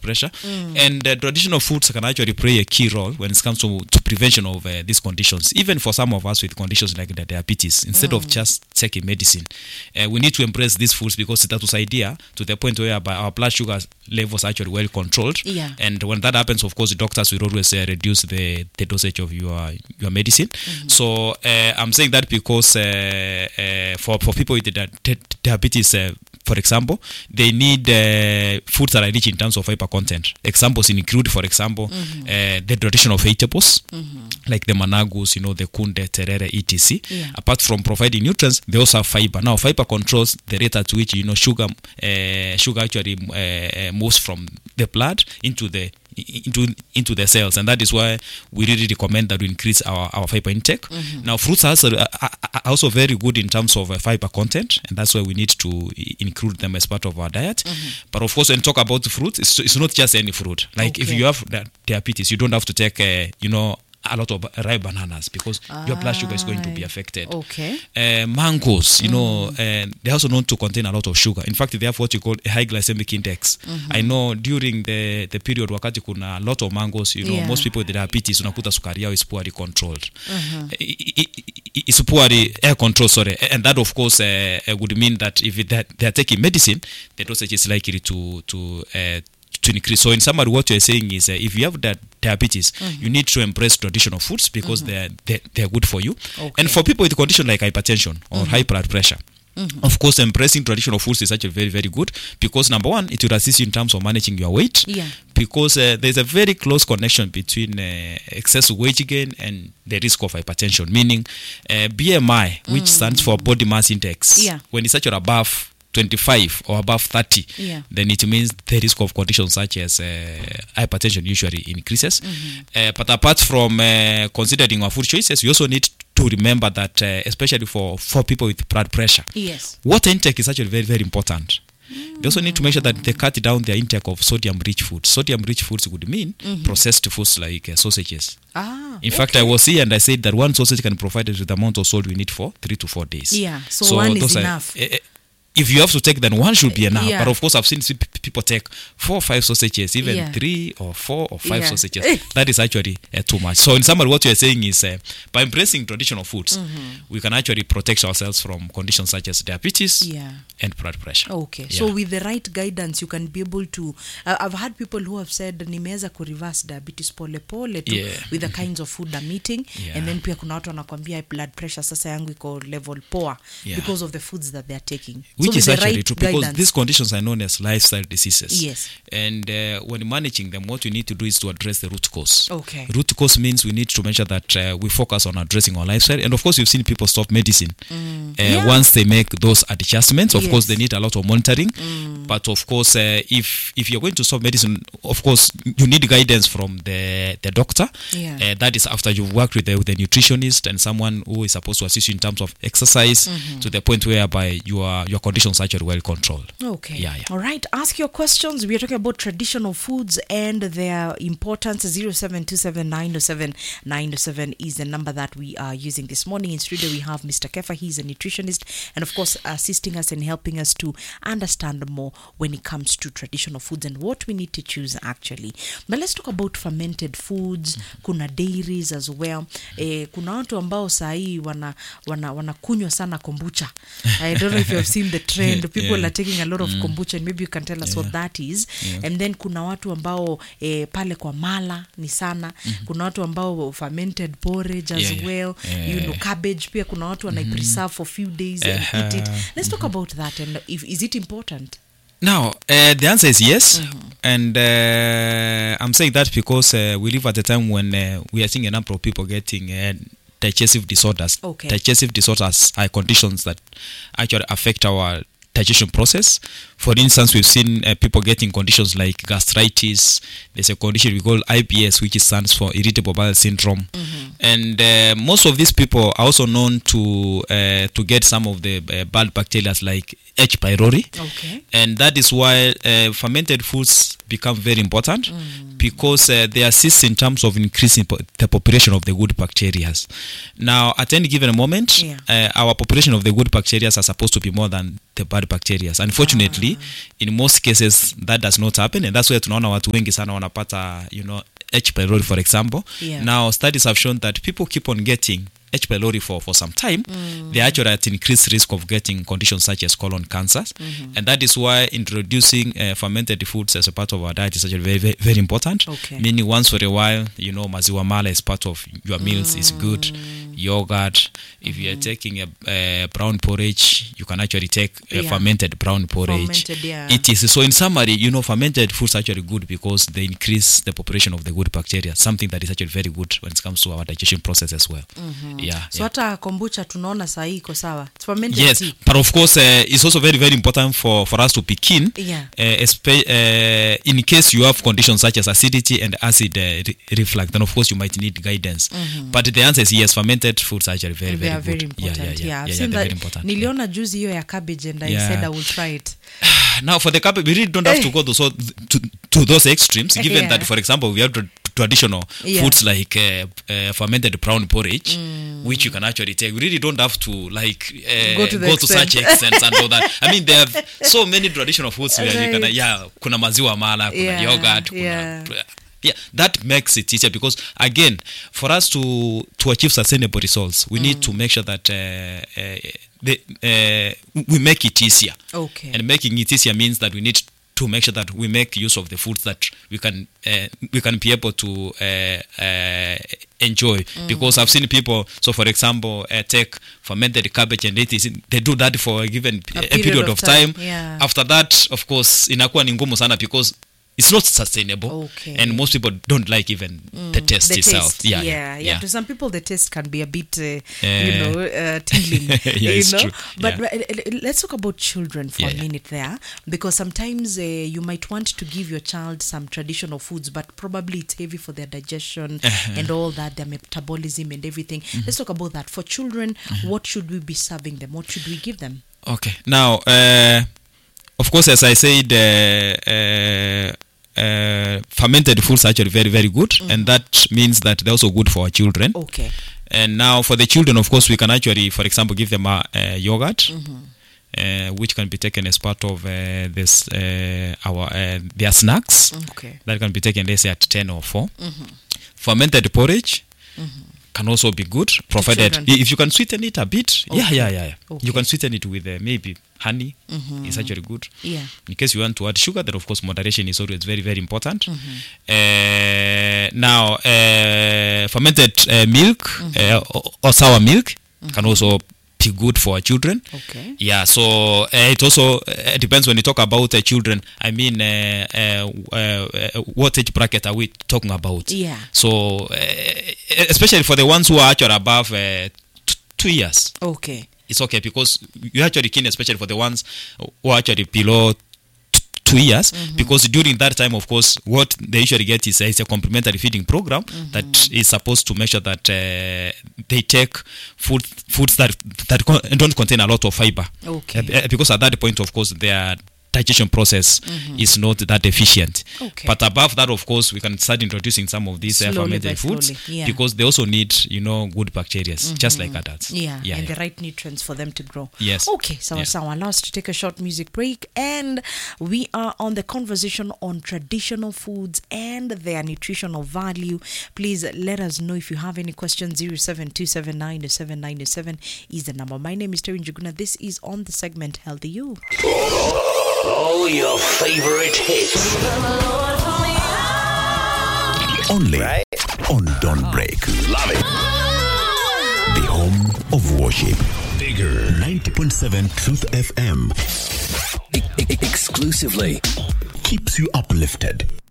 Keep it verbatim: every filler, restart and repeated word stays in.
pressure. Mm. And uh, traditional foods can actually play a key role when it comes to, to prevention of uh, these conditions. Even for some of us with conditions like the diabetes, instead mm. of just taking medicine, uh, we need to embrace these foods because that was idea to the point where our blood sugar levels are actually well controlled. Yeah. And when that happens, of course, the doctors will always uh, reduce the, the dosage of your your medicine. Mm-hmm. So uh, I'm saying that because uh, uh, for for people with the di- diabetes, uh, for example, they need uh, foods that are rich in terms of fiber content. Examples include, for example, mm-hmm. uh, the traditional vegetables, mm-hmm. like the managus, you know, the kunde, terere, et cetera. Yeah. Apart from providing nutrients, they also have fiber. Now, fiber controls the rate at which, you know, sugar uh, sugar actually uh, moves from the blood into the into into the cells, and that is why we really recommend that we increase our, our fiber intake. Mm-hmm. Now, fruits are also, are also very good in terms of uh, fiber content, and that's why we need to include them as part of our diet. Mm-hmm. But of course, when we talk about fruits, it's, it's not just any fruit. Like okay. if you have diabetes, you don't have to take, uh, you know, a lot of ripe bananas because ah, your blood sugar is going to be affected. Okay. Uh, mangoes, you mm. know, uh, they're also known to contain a lot of sugar. In fact, they have what you call a high glycemic index. Mm-hmm. I know during the, the period wakati kuna a lot of mangoes, you know, yeah. most people with diabetes, unakuta sukari yao is poorly controlled. Mm-hmm. It's poorly air control, sorry. And that, of course, uh, would mean that if it, that they are taking medicine, the dosage is likely to, to, uh, to increase. So in summary, what you're saying is uh, if you have that diabetes, mm-hmm. you need to embrace traditional foods because mm-hmm. they're, they're they're good for you. Okay. And for people with a condition like hypertension or mm-hmm. high blood pressure, mm-hmm. of course, embracing traditional foods is actually very, very good because number one, it will assist you in terms of managing your weight. Yeah. Because uh, there's a very close connection between uh, excessive weight gain and the risk of hypertension, meaning uh, B M I, which mm-hmm. stands for body mass index, yeah. when it's actually above twenty-five or above thirty, yeah. then it means the risk of conditions such as uh, hypertension usually increases. Mm-hmm. Uh, but apart from uh, considering our food choices, we also need to remember that, uh, especially for, for people with blood pressure, yes. water intake is actually very, very important. Mm-hmm. They also need to make sure that they cut down their intake of sodium-rich foods. Sodium-rich foods would mean mm-hmm. processed foods like uh, sausages. Ah, in okay. fact, I was here and I said that one sausage can provide us with the amount of salt we need for three to four days. Yeah, so, so one is are, enough. Uh, If you have to take, then one should be enough. Yeah. But of course, I've seen people take four or five sausages, even yeah. three or four or five yeah. sausages. That is actually uh, too much. So in summary, what you're saying is uh, by embracing traditional foods, mm-hmm. we can actually protect ourselves from conditions such as diabetes yeah. and blood pressure. Okay. Yeah. So with the right guidance, you can be able to... Uh, I've had people who have said, nimeweza ku reverse diabetes pole pole to, yeah. with the kinds of food I'm eating. Yeah. And then pia kuna watu wanakwambia blood pressure sasa yangu iko level poor yeah. because of the foods that they're taking. Which so is actually right true because guidance, these conditions are known as lifestyle diseases. Yes. And uh, when managing them, what we need to do is to address the root cause. Okay. Root cause means we need to make sure that uh, we focus on addressing our lifestyle. And of course, you've seen people stop medicine. Mm. Uh, yeah. Once they make those adjustments, of yes. course, they need a lot of monitoring. Mm. But of course, uh, if if you're going to stop medicine, of course, you need guidance from the, the doctor. Yeah. Uh, that is after you've worked with the, with the nutritionist and someone who is supposed to assist you in terms of exercise mm-hmm. to the point whereby your, your conditions are actually well controlled. Okay. Yeah, yeah. All right. Ask your questions. We are talking about traditional foods and their importance. zero seven two seven nine zero seven nine zero seven is the number that we are using this morning. In studio, we have Mister Kefa. He's a nutritionist and, of course, assisting us and helping us to understand more when it comes to traditional foods and what we need to choose, actually. But let's talk about fermented foods. Mm-hmm. Kuna dairies as well. Eh, kuna watu ambao sahi wana, wana, wana kunywa sana kombucha. I don't know if you have seen the trend. People yeah. are taking a lot of mm. kombucha, and maybe you can tell us yeah. what that is. Yeah. And then kuna watu ambao eh, pale kwa mala ni sana. Mm-hmm. Kuna watu ambao fermented porridge as yeah. well. Yeah. You know, cabbage pia kuna watu mm-hmm. wanai preserve for few days uh-huh. and eat it. Let's mm-hmm. talk about that, and if is it important? Now, uh, the answer is yes. Mm-hmm. And uh, I'm saying that because uh, we live at a time when uh, we are seeing a number of people getting uh, digestive disorders. Okay. Digestive disorders are conditions that actually affect our digestion process. For instance, we've seen uh, people getting conditions like gastritis. There's a condition we call I B S, which stands for irritable bowel syndrome. Mm-hmm. And uh, most of these people are also known to uh, to get some of the uh, bad bacteria like H. pylori. Okay. And that is why uh, fermented foods become very important mm. because uh, they assist in terms of increasing po- the population of the good bacteria. Now, at any given moment, yeah. uh, our population of the good bacteria are supposed to be more than the bad bad bacteria. Unfortunately, ah. in most cases that does not happen, and that's why tunaona watu wengi sana wanapata, you know, H. pylori for example. Yeah. Now studies have shown that people keep on getting H. pylori for, for some time, mm. they're actually at increased risk of getting conditions such as colon cancers. Mm-hmm. And that is why introducing uh, fermented foods as a part of our diet is actually very, very, very important. Okay. Meaning once for a while, you know, maziwa mala as part of your meals mm. is good. Yogurt. If mm-hmm. you're taking a, a brown porridge, you can actually take a yeah. fermented brown porridge. Fermented, yeah. It is. So in summary, you know, fermented foods are actually good because they increase the population of the good bacteria, something that is actually very good when it comes to our digestion process as well. Mm-hmm. Yeah. So hata yeah. kombucha tunaona sahi iko sawa. It's fermented yes, tea. But of course, uh, it's also very, very important for, for us to begin. Yeah. Uh, espe- uh, in case you have conditions such as acidity and acid uh, re- reflux, then of course you might need guidance. Mm-hmm. But the answer is yes, fermented foods are actually very, they very are very good. important. Yeah, yeah, yeah. yeah. I've yeah, seen yeah, that. Very important. Niliona juzi hiyo ya cabbage and yeah. I said I will try it. Now for the cabbage, we really don't have to go to, so, to, to those extremes, given yeah. that, for example, we have to traditional yeah. foods like uh, uh, fermented brown porridge, mm. which you can actually take. We really don't have to like uh, go to, go to such extents and all that. I mean, there are so many traditional foods where right. you can, yeah, kuna maziwa mala, kuna yeah. yogurt, kuna, yeah. yeah, that makes it easier because again, for us to to achieve sustainable results, we mm. need to make sure that uh, uh, the, uh, we make it easier. Okay. And making it easier means that we need to make sure that we make use of the foods that we can uh, we can be able to uh, uh, enjoy. Mm. Because I've seen people, so for example, uh, take fermented cabbage and it is, they do that for a given a, a period, period of time. time. Yeah. After that, of course, inakuwa ni ngumu sana because it's not sustainable, okay. and most people don't like even mm, the taste the itself. Taste. Yeah, yeah, yeah, yeah. yeah. To some people, the taste can be a bit, uh, uh, you know, uh, tingling. yeah, you it's know? true. But yeah. uh, let's talk about children for yeah, a yeah. minute there, because sometimes uh, you might want to give your child some traditional foods, but probably it's heavy for their digestion uh-huh. and all that, their metabolism and everything. Mm-hmm. Let's talk about that. For children, mm-hmm. what should we be serving them? What should we give them? Okay. Now, uh, of course, as I said, uh, uh, Uh, fermented foods are actually very, very good, mm-hmm. and that means that they're also good for our children. Okay. And now for the children, of course, we can actually, for example, give them a, a yogurt, mm-hmm. uh, which can be taken as part of uh, this uh, our uh, their snacks. Okay. That can be taken, let's say, at ten or four. Mm-hmm. Fermented porridge. Mm-hmm. Can also be good, provided if you can sweeten it a bit. Okay. Yeah, yeah, yeah. yeah. Okay. You can sweeten it with uh, maybe honey. Mm-hmm. It's actually good. Yeah. In case you want to add sugar, then of course moderation is always very, very important. Mm-hmm. Uh, now, uh, fermented uh, milk mm-hmm. uh, or, or sour milk mm-hmm. can also be good for children. Okay. Yeah. So uh, it also uh, depends when you talk about uh, children. I mean, uh, uh, uh, what age bracket are we talking about? Yeah. So uh, especially for the ones who are actually above uh, t- two years. Okay. It's okay because you actually keen, especially for the ones who are actually below t- two years, mm-hmm. because during that time, of course, what they usually get is, uh, is a complementary feeding program mm-hmm. that is supposed to make sure that uh, they take food foods that that con- don't contain a lot of fiber. Okay. Uh, because at that point, of course, they are digestion process mm-hmm. is not that efficient. Okay. But above that, of course, we can start introducing some of these uh, fermented foods yeah. because they also need, you know, good bacteria, mm-hmm. just like adults. Yeah, yeah and yeah. the right nutrients for them to grow. Yes. Okay, so yeah. so allow us to take a short music break, and we are on the conversation on traditional foods and their nutritional value. Please let us know if you have any questions. zero seven two seven nine zero seven nine zero seven is the number. My name is Terry Njuguna. This is on the segment Healthy You. All your favorite hits. Only right? On Dawn Break. Love it. The home of worship. Bigger. ninety point seven Truth F M. E- e- exclusively. Keeps you uplifted.